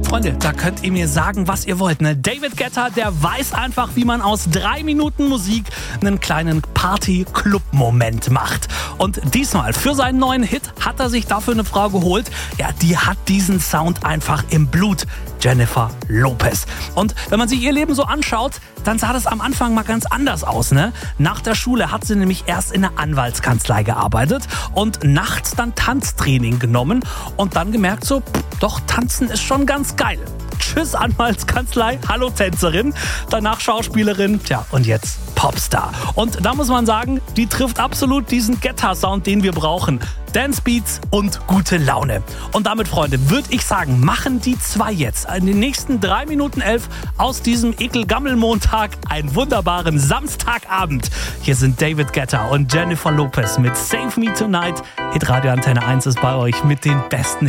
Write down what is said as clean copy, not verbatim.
Freunde, da könnt ihr mir sagen, was ihr wollt. Ne? David Guetta, der weiß einfach, wie man aus 3 Minuten Musik einen kleinen Party-Club-Moment macht. Und diesmal für seinen neuen Hit hat er sich dafür eine Frau geholt. Ja, die hat diesen Sound einfach im Blut. Jennifer Lopez. Und wenn man sich ihr Leben so anschaut, dann sah das am Anfang mal ganz anders aus. Ne? Nach der Schule hat sie nämlich erst in einer Anwaltskanzlei gearbeitet und nachts dann Tanztraining genommen und dann gemerkt so, doch, tanzen ist schon ganz geil. Tschüss Anwaltskanzlei, hallo Tänzerin, danach Schauspielerin, tja und jetzt Popstar. Und da muss man sagen, die trifft absolut diesen Guetta-Sound, den wir brauchen. Dancebeats und gute Laune. Und damit, Freunde, würde ich sagen, machen die zwei jetzt in den nächsten 3 Minuten 11 aus diesem Ekelgammel-Montag einen wunderbaren Samstagabend. Hier sind David Guetta und Jennifer Lopez mit Save Me Tonight. Hitradio Antenne 1 ist bei euch mit den besten